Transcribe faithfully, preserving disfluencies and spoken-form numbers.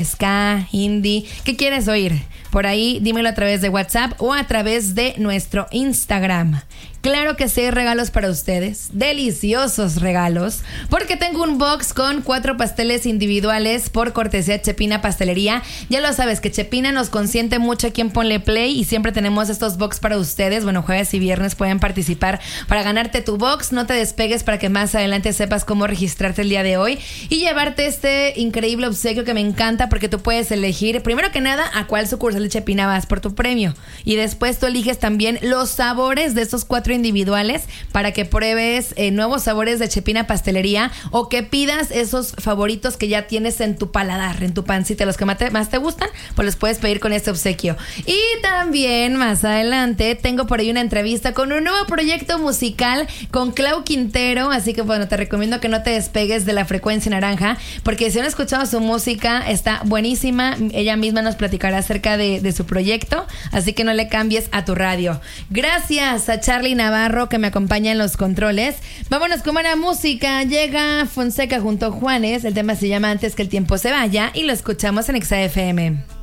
ska, indie. ¿Qué quieres oír? Por ahí dímelo a través de WhatsApp o a través de nuestro Instagram. Claro que sí hay regalos para ustedes, deliciosos regalos, porque tengo un box con cuatro pasteles individuales por cortesía Chepina Pastelería. Ya lo sabes que Chepina nos consiente mucho aquí en Ponle Play y siempre tenemos estos box para ustedes. Bueno, jueves y viernes pueden participar para ganarte tu box. No te despegues para que más adelante sepas cómo registrarte el día de hoy y llevarte este increíble obsequio que me encanta, porque tú puedes elegir, primero que nada, a cuál sucursal de Chepina vas por tu premio, y después tú eliges también los sabores de estos cuatro individuales para que pruebes eh, nuevos sabores de Chepina Pastelería, o que pidas esos favoritos que ya tienes en tu paladar, en tu pancita, los que más te, más te gustan, pues los puedes pedir con este obsequio. Y también más adelante tengo por ahí una entrevista con un nuevo proyecto musical con Clau Quintero, así que bueno, te recomiendo que no te despegues de la frecuencia naranja, porque si no has escuchado su música, está buenísima. Ella misma nos platicará acerca de, de su proyecto, así que no le cambies a tu radio. Gracias a Charlie Navarro, que me acompaña en los controles. Vámonos con buena música. Llega Fonseca junto a Juanes. El tema se llama Antes que el tiempo se vaya y lo escuchamos en Exa F M.